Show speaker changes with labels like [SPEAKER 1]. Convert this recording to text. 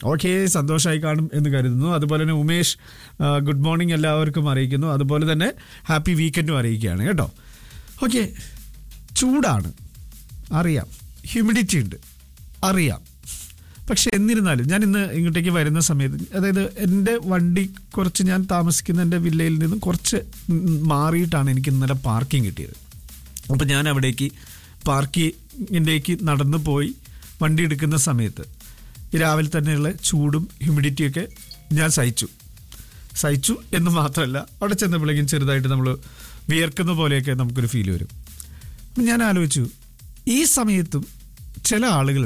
[SPEAKER 1] Okay, സന്തോഷമായി കാണും എന്ന് കരുതുന്നു. അതുപോലെ തന്നെ ഉമേഷ് ഗുഡ് മോർണിംഗ് എല്ലാവർക്കും അറിയിക്കുന്നു. അതുപോലെ തന്നെ ഹാപ്പി വീക്കെൻഡും അറിയിക്കുകയാണ് കേട്ടോ. ഓക്കെ, ചൂടാണ് അറിയാം, ഹ്യൂമിഡിറ്റി ഉണ്ട് അറിയാം. പക്ഷെ എന്നിരുന്നാലും ഞാൻ ഇന്ന് ഇങ്ങോട്ടേക്ക് വരുന്ന സമയത്ത്, അതായത് എൻ്റെ വണ്ടി കുറച്ച്, ഞാൻ താമസിക്കുന്ന എൻ്റെ വില്ലയിൽ നിന്നും കുറച്ച് മാറിയിട്ടാണ് എനിക്ക് ഇന്നലെ പാർക്കിംഗ് കിട്ടിയത്. അപ്പോൾ ഞാൻ അവിടേക്ക് പാർക്കിങ്ങിൻ്റേക്ക് നടന്നു പോയി വണ്ടി എടുക്കുന്ന സമയത്ത് ഈ രാവിലെ തന്നെയുള്ള ചൂടും ഹ്യൂമിഡിറ്റിയൊക്കെ ഞാൻ സഹിച്ചു എന്ന് മാത്രമല്ല, അവിടെ ചെന്നപ്പോഴേക്കും ചെറുതായിട്ട് നമ്മൾ വിയർക്കുന്ന പോലെയൊക്കെ നമുക്കൊരു ഫീൽ വരും. ഞാൻ ആലോചിച്ചു, ഈ സമയത്തും ചില ആളുകൾ